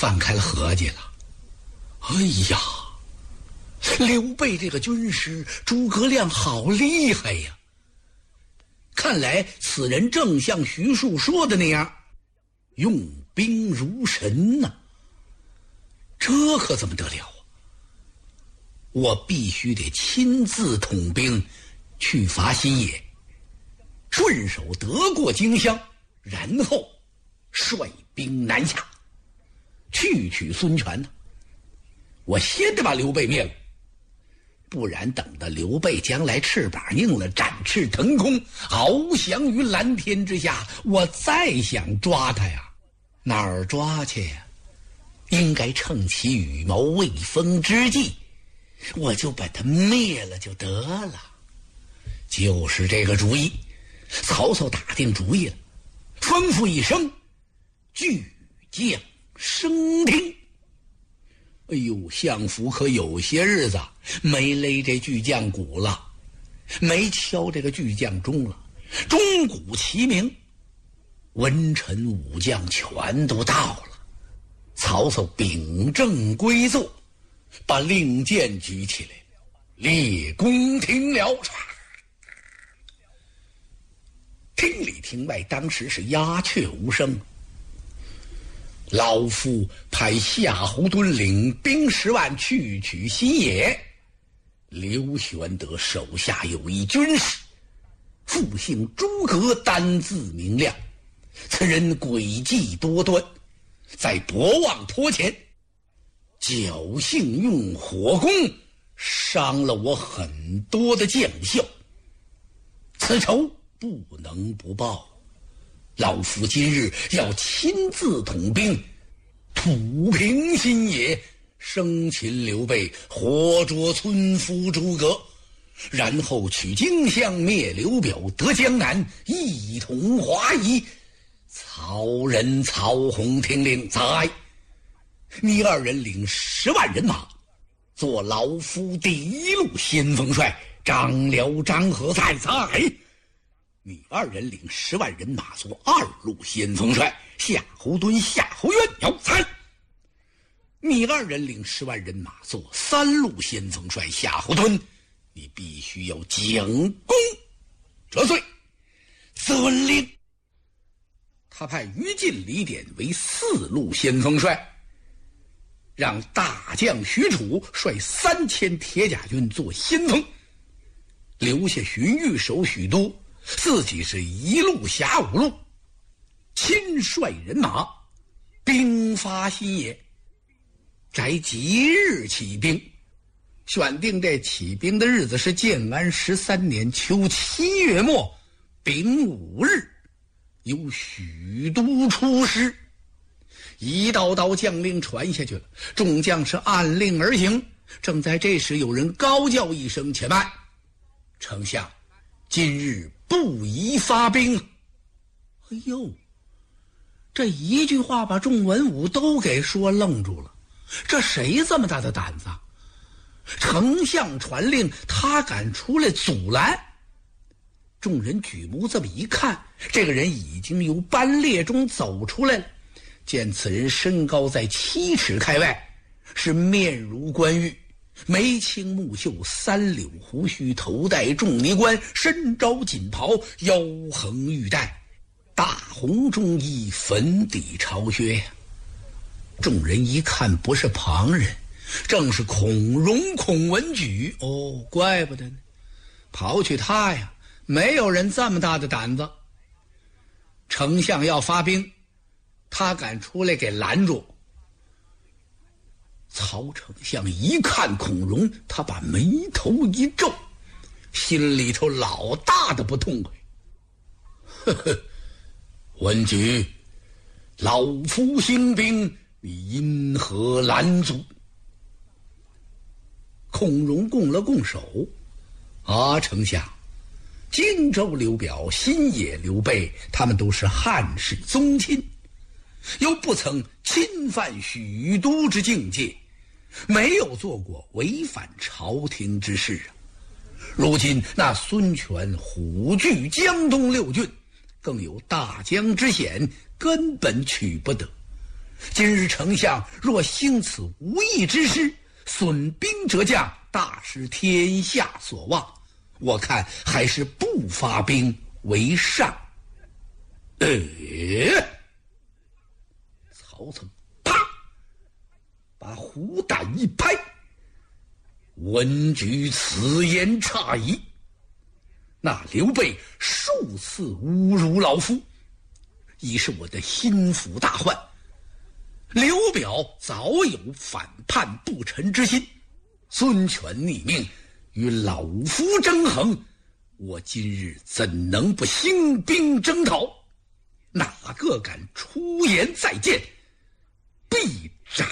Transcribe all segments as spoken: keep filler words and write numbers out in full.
放开了合计了。哎呀，刘备这个军师诸葛亮好厉害呀！看来此人正像徐庶说的那样，用兵如神呐、啊。这可怎么得了啊？我必须得亲自统兵去伐新野，顺手得过荆襄，然后率兵南下，去取孙权呢。我先得把刘备灭了，不然等到刘备将来翅膀硬了，展翅腾空，翱翔于蓝天之下，我再想抓他呀，哪儿抓去呀？应该趁其羽毛未丰之际，我就把他灭了就得了。就是这个主意。曹操打定主意了，吩咐一声，巨将升听。哎呦，相府可有些日子没勒这巨将鼓了，没敲这个巨将钟了，钟鼓齐鸣，文臣武将全都到了。曹操秉正归坐，把令箭举起来，列公听了。厅里厅外当时是鸦雀无声。老夫派夏侯惇领兵十万去取新野，刘玄德手下有一军士，复姓诸葛，单字明亮，此人诡计多端，在博望坡前侥幸用火攻，伤了我很多的将校，此仇不能不报。老夫今日要亲自统兵，土平新野，生擒刘备，活捉村夫诸葛，然后取荆襄，灭刘表，得江南，一统华夷。曹仁、曹洪听令，在你二人领十万人马，做老夫第一路先锋帅。张辽、张合在在。你二人领十万人马做二路先锋帅，夏侯惇、夏侯渊有在。你二人领十万人马做三路先锋帅，夏侯惇，你必须要将功折罪。遵令。他派于禁、李典为四路先锋帅，让大将许褚率三千铁甲军做先锋，留下荀彧守许都，自己是一路辖五路，亲率人马兵发新野，择吉日起兵。选定这起兵的日子是建安十三年秋七月末丙午日，由许都出师。一道道将令传下去了，众将是按令而行。正在这时，有人高叫一声：“且慢！丞相，今日不宜发兵。”哎呦，这一句话把众文武都给说愣住了。这谁这么大的胆子？丞相传令，他敢出来阻拦？众人举目这么一看，这个人已经由班列中走出来了。见此人身高在七尺开外，是面如冠玉，眉清目秀，三绺胡须，头戴仲尼冠，身着锦袍，腰横玉带，大红中衣，粉底朝靴呀。众人一看不是旁人，正是孔融孔文举。哦，怪不得呢，刨去他呀，没有人这么大的胆子。丞相要发兵，他敢出来给拦住。曹丞相一看孔融，他把眉头一皱，心里头老大的不痛快。呵呵，文举，老夫兴兵，你因何拦阻？孔融拱了拱手：“啊，丞相，荆州刘表、新野刘备，他们都是汉室宗亲，又不曾侵犯许都之境界，没有做过违反朝廷之事啊。如今那孙权虎踞江东六郡，更有大江之险，根本取不得。 今日丞相若行此无义之事，损兵折将，大失天下所望。我看还是不发兵为上。呃，曹操啪把虎胆一拍，文举此言差矣。那刘备数次侮辱老夫，已是我的心腹大患。刘表早有反叛不臣之心，孙权逆命与老夫争衡，我今日怎能不兴兵征讨？哪个敢出言再见，必斩。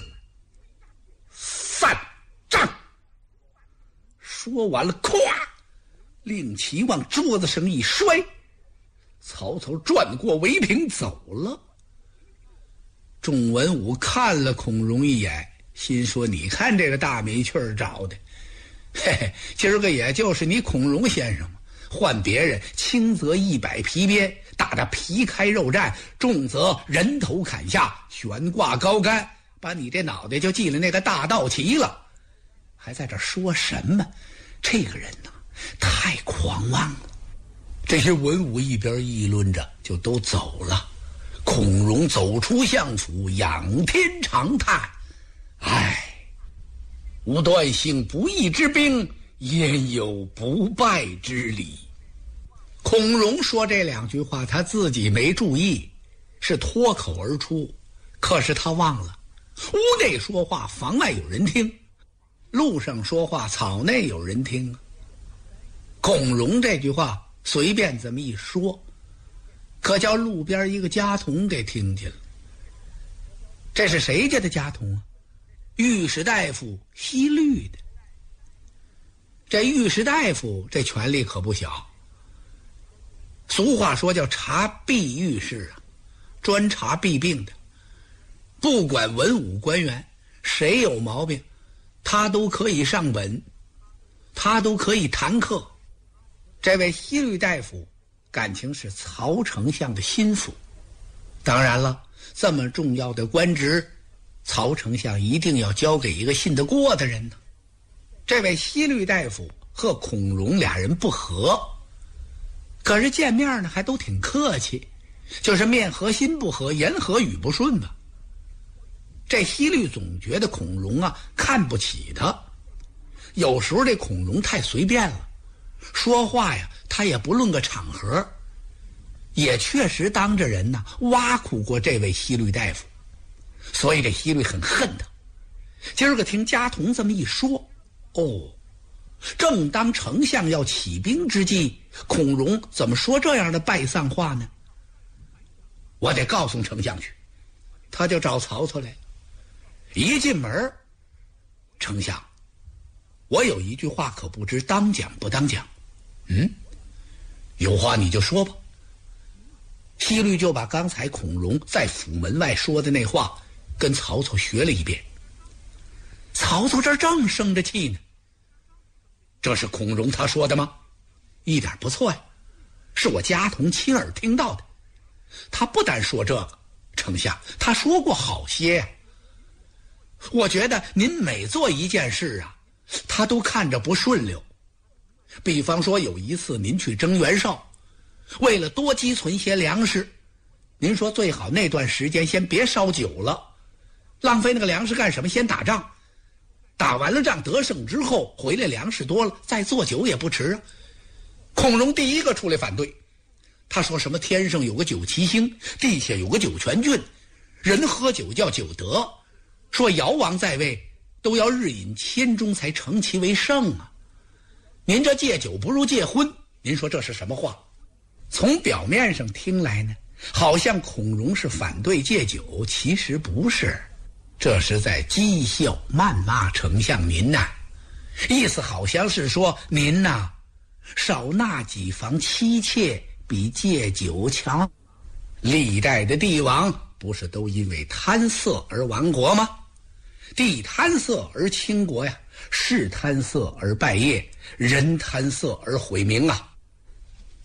散帐。说完了，咵，令旗往桌子上一摔，曹操转过围屏走了。众文武看了孔融一眼，心说：你看这个大没趣儿找的，嘿嘿，今儿个也就是你孔融先生嘛。换别人，轻则一百皮鞭打得皮开肉绽，重则人头砍下，悬挂高杆，把你这脑袋就系了那个大道旗了。还在这说什么？这个人呢，太狂妄了。这些文武一边议论着，就都走了。孔融走出相府，仰天长叹：唉，无断行不义之兵，焉有不败之理？孔融说这两句话，他自己没注意，是脱口而出。可是他忘了，屋内说话，房外有人听；路上说话，草内有人听。孔融这句话随便这么一说，可叫路边一个家童给听见了。这是谁家的家童啊？御史大夫西律的。这御史大夫这权力可不小，俗话说叫查弊御史啊，专查弊病的。不管文武官员谁有毛病，他都可以上本，他都可以弹劾。这位西律大夫感情是曹丞相的心腹，当然了，这么重要的官职，曹丞相一定要交给一个信得过的人呢。这位西律大夫和孔融俩人不和，可是见面呢还都挺客气，就是面和心不和，言和语不顺吧。这西律总觉得孔融啊看不起他，有时候这孔融太随便了，说话呀他也不论个场合，也确实当着人呢挖苦过这位西律大夫，所以这西律很恨他。今儿个听家童这么一说，哦，正当丞相要起兵之际，孔融怎么说这样的败丧话呢？我得告诉丞相去。他就找曹操来了。一进门，丞相，我有一句话可不知当讲不当讲。嗯，有话你就说吧。西律就把刚才孔融在府门外说的那话跟曹操学了一遍。曹操这正生着气呢，这是孔融他说的吗？一点不错呀，是我家童亲耳听到的。他不单说这个，丞相，他说过好些呀。我觉得您每做一件事啊，他都看着不顺溜。比方说有一次您去征袁绍，为了多积存些粮食，您说最好那段时间先别烧酒了，浪费那个粮食干什么？先打仗，打完了仗得胜之后回来粮食多了再做酒也不迟啊。孔融第一个出来反对，他说什么天上有个九旗星，地下有个九泉郡，人喝酒叫酒德，说尧王在位都要日饮千钟才成其为圣啊。您这戒酒不如戒荤，您说这是什么话？从表面上听来呢，好像孔融是反对戒酒，其实不是，这是在讥笑谩骂丞相您呐、啊。意思好像是说您呐、啊，少纳几房妻妾比戒酒强。历代的帝王不是都因为贪色而亡国吗？地贪色而倾国呀，士贪色而败业，人贪色而毁名啊。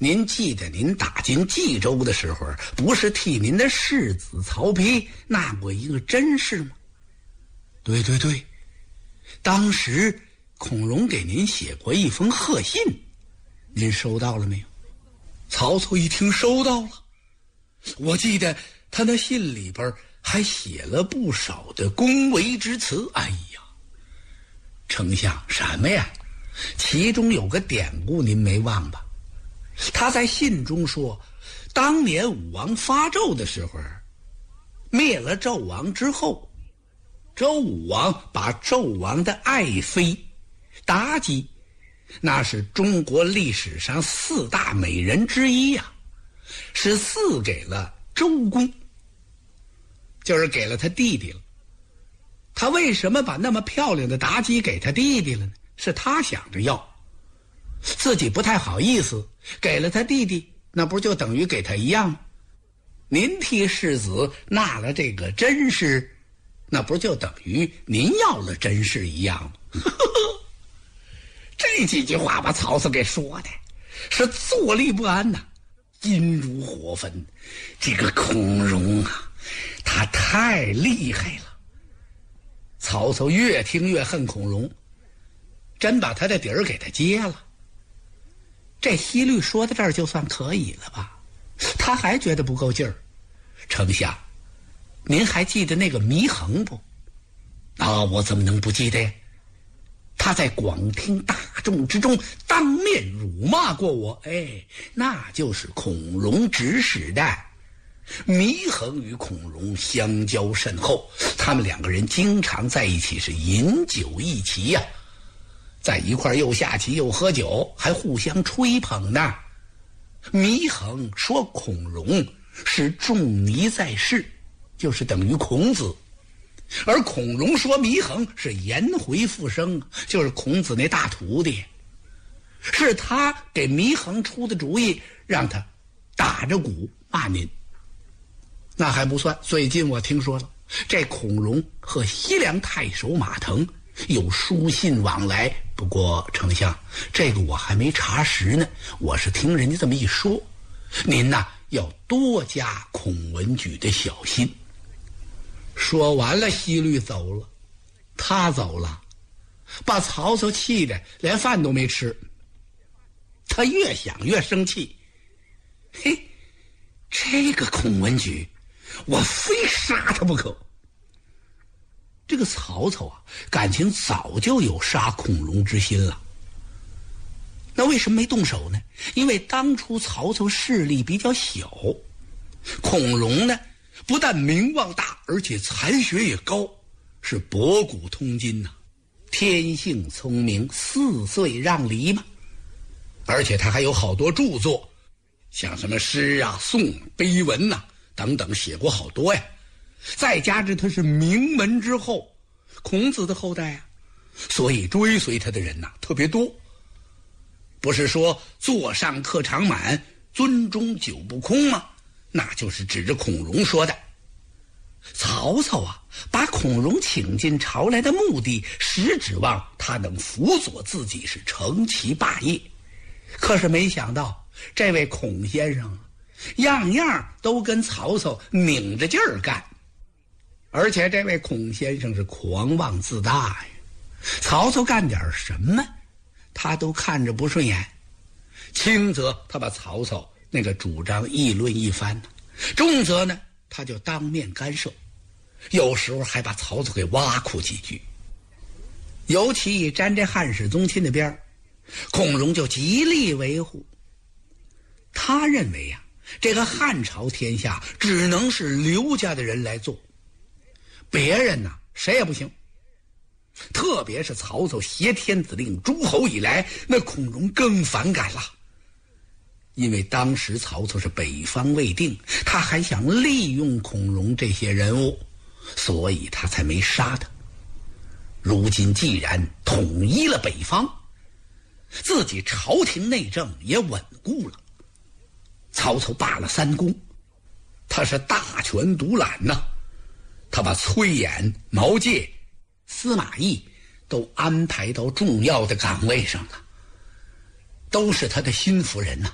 您记得您打进冀州的时候，不是替您的世子曹丕纳过一个真氏吗？对对对，当时孔融给您写过一封贺信，您收到了没有？曹操一听收到了，我记得他那信里边还写了不少的恭维之词。哎呀，丞相，什么呀？其中有个典故您没忘吧？他在信中说，当年武王发纣的时候，灭了纣王之后，周武王把纣王的爱妃妲己，那是中国历史上四大美人之一呀、啊，是赐给了周公，就是给了他弟弟了。他为什么把那么漂亮的妲己给他弟弟了呢？是他想着要，自己不太好意思，给了他弟弟，那不就等于给他一样吗？您替世子纳了这个真氏，那不就等于您要了真氏一样吗？这几句话把曹操给说的是坐立不安呐、啊，心如火焚。这个孔融啊，他太厉害了。曹操越听越恨孔融，真把他的底儿给他揭了。这西律说到这儿就算可以了吧？他还觉得不够劲儿。丞相，您还记得那个祢衡不？啊，我怎么能不记得呀？他在广听大众之中当面辱骂过我，哎，那就是孔融指使的。祢衡与孔融相交甚厚，他们两个人经常在一起是饮酒一起呀、啊，在一块又下棋又喝酒，还互相吹捧呢。祢衡说孔融是仲尼在世，就是等于孔子，而孔融说祢衡是颜回复生，就是孔子那大徒弟。是他给祢衡出的主意，让他打着鼓骂您。那还不算，最近我听说了，这孔融和西凉太守马腾有书信往来，不过丞相，这个我还没查实呢，我是听人家这么一说。您呐，要多加孔文举的小心。说完了，西律走了，他走了，把曹操气得连饭都没吃。他越想越生气，嘿，这个孔文举，我非杀他不可。这个曹操啊，感情早就有杀孔融之心了。那为什么没动手呢？因为当初曹操势力比较小，孔融呢不但名望大，而且才学也高，是博古通今呐、啊，天性聪明，四岁让梨嘛。而且他还有好多著作，像什么诗啊、颂、碑文呐、啊、等等，写过好多呀。再加之他是名门之后，孔子的后代啊，所以追随他的人呐、啊、特别多。不是说座上客常满，樽中酒不空吗？那就是指着孔融说的。曹操啊，把孔融请进朝来的目的，实指望他能辅佐自己是成其霸业。可是没想到，这位孔先生样样都跟曹操拧着劲儿干，而且这位孔先生是狂妄自大呀。曹操干点什么，他都看着不顺眼，轻则他把曹操那个主张议论一番，重则呢他就当面干涉，有时候还把曹操给挖苦几句。尤其以沾这汉室宗亲的边儿，孔融就极力维护。他认为呀、啊，这个汉朝天下只能是刘家的人来做，别人呢谁也不行。特别是曹操挟天子令诸侯以来，那孔融更反感了。因为当时曹操是北方未定，他还想利用孔融这些人物，所以他才没杀他。如今既然统一了北方，自己朝廷内政也稳固了，曹操罢了三公，他是大权独揽呐、啊。他把崔琰、毛玠、司马懿都安排到重要的岗位上了，都是他的心腹人呐、啊。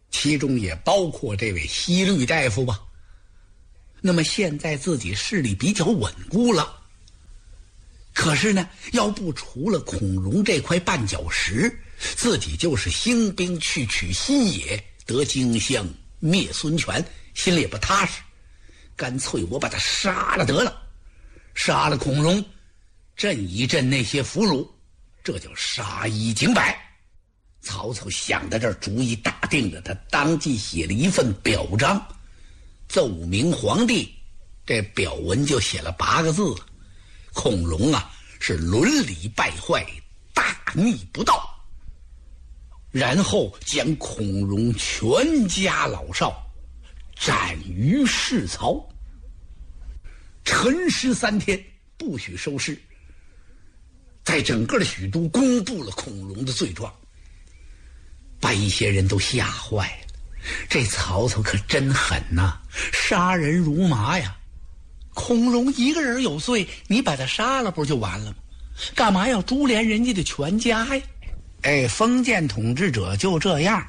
其中也包括这位西律大夫吧。那么现在自己势力比较稳固了，可是呢，要不除了孔融这块绊脚石，自己就是兴兵去取新野，得荆襄，灭孙权，心里也不踏实。干脆我把他杀了得了，杀了孔融，震一震那些俘虏，这叫杀一儆百。曹操想到这儿，主意打定了，他当即写了一份表彰，奏明皇帝。这表文就写了八个字：孔融啊，是伦理败坏，大逆不道。然后将孔融全家老少斩于市曹，沉尸三天，不许收尸。在整个的许都公布了孔融的罪状，把一些人都吓坏了。这曹操可真狠呐、啊，杀人如麻呀！孔融一个人有罪，你把他杀了不就完了吗？干嘛要株连人家的全家呀？哎，封建统治者就这样。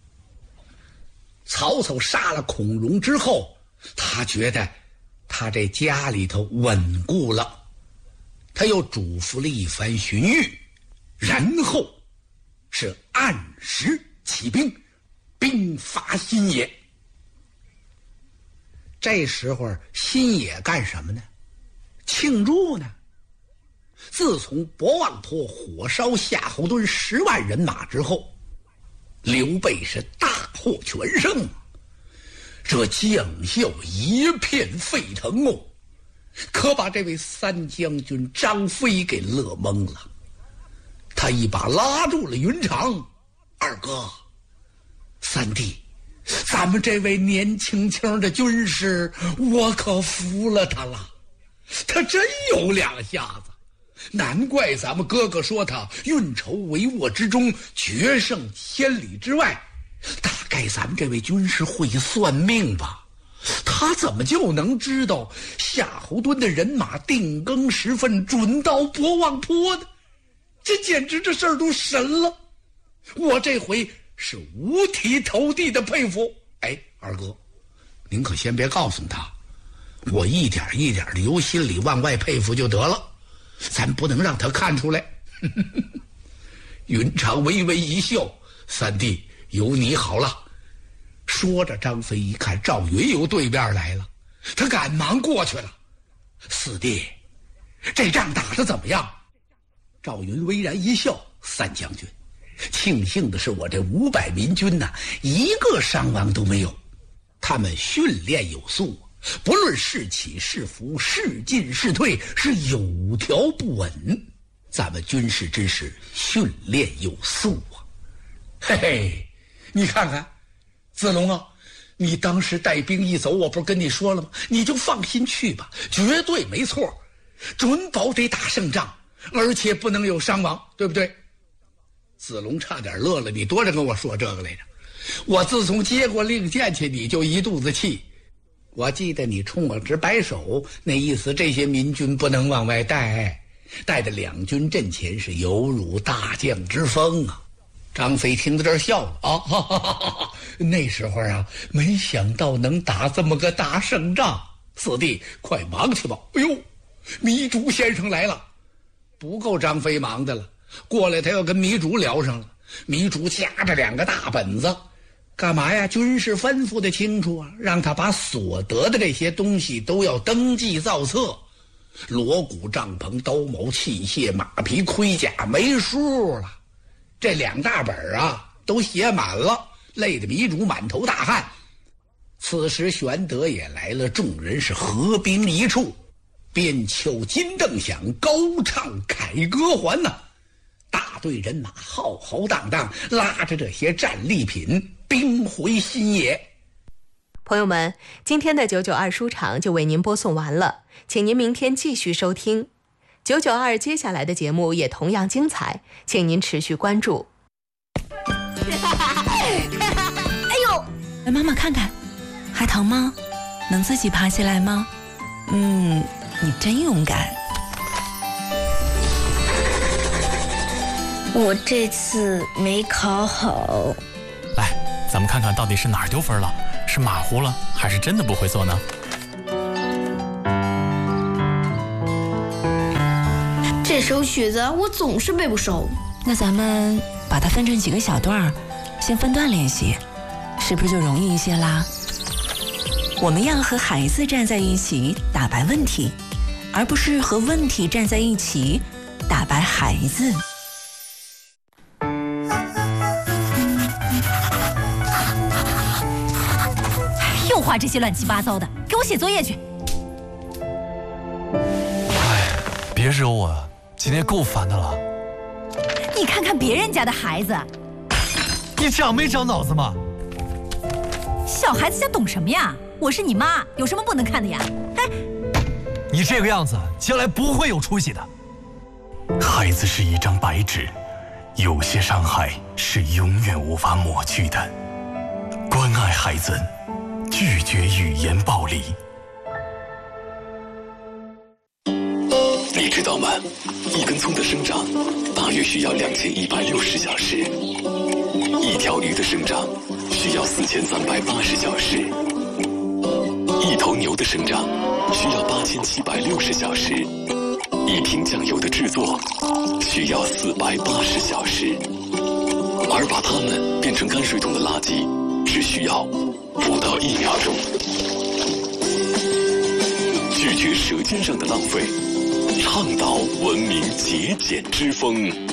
曹操杀了孔融之后，他觉得他这家里头稳固了，他又嘱咐了一番荀彧，然后是按时起兵，兵伐新野。这时候新野干什么呢？庆祝呢。自从博望坡火烧夏侯惇十万人马之后，刘备是大获全胜，这将校一片沸腾哦，可把这位三将军张飞给乐懵了。他一把拉住了云长：“二哥，三弟，咱们这位年轻轻的军师，我可服了他了，他真有两下子。难怪咱们哥哥说他运筹帷幄之中，决胜千里之外。大概咱们这位军师会算命吧？他怎么就能知道夏侯惇的人马定更时分准到博望坡呢？这简直这事儿都神了！我这回是五体投地的佩服。哎，二哥，您可先别告诉他，我一点一点的由心里往外佩服就得了。咱不能让他看出来。云长微微一笑：“三弟，有你好了。”说着，张飞一看赵云由对面来了，他赶忙过去了：“四弟，这仗打得怎么样？”赵云微然一笑：“三将军，庆幸的是我这五百民军呐、啊，一个伤亡都没有。他们训练有素，不论是起是伏，是进是退，是有条不紊。咱们军事之士训练有素啊！嘿嘿，你看看，子龙啊，你当时带兵一走，我不是跟你说了吗？你就放心去吧，绝对没错，准保得打胜仗，而且不能有伤亡，对不对？”子龙差点乐了，你多着跟我说这个来着。我自从接过令箭去，你就一肚子气。我记得你冲我直摆手，那意思这些民军不能往外带，带着两军阵前是有辱大将之风啊。张飞听到这儿笑了啊，哈哈哈哈，那时候啊，没想到能打这么个大胜仗。四弟，快忙去吧。哎呦，糜竺先生来了，不够张飞忙的了。过来他要跟糜竺聊上了。糜竺夹着两个大本子，干嘛呀？军事吩咐的清楚啊，让他把所得的这些东西都要登记造册，锣鼓、帐篷、刀矛、器械、马匹、盔甲，没数了。这两大本啊，都写满了，累得糜竺满头大汗。此时玄德也来了，众人是合兵一处，边敲金镫响，高唱凯歌还呐、啊。大队人马浩浩荡荡，拉着这些战利品兵回新野。 朋友们，今天的九九二书场就为您播送完了，请您明天继续收听九九二，接下来的节目也同样精彩，请您持续关注。 哎呦，来妈妈看看，还疼吗？能自己爬起来吗？嗯，你真勇敢。 我这次没考好。 来， 咱们看看到底是哪儿丢分了，是马虎了，还是真的不会做呢？ 这首曲子我总是背不熟。 那咱们把它分成几个小段儿，先分段练习，是不是就容易一些啦？我们要和孩子站在一起打败问题，而不是和问题站在一起打败孩子。 又画这些乱七八糟的，给我写作业去。 哎，别惹我，今天够烦的了。 你看看别人家的孩子， 你长没长脑子嘛？ 小孩子家懂什么呀？我是你妈，有什么不能看的呀？哎， 你这个样子，将来不会有出息的。 孩子是一张白纸，有些伤害是永远无法抹去的。关爱孩子，拒绝语言暴力。你知道吗？一根葱的生长大约需要两千一百六十小时，一条鱼的生长需要四千三百八十小时，一头牛的生长需要八千七百六十小时，一瓶酱油的制作需要四百八十小时，而把它们变成泔水桶的垃圾只需要不到一秒钟。拒绝舌尖上的浪费，倡导文明节俭之风。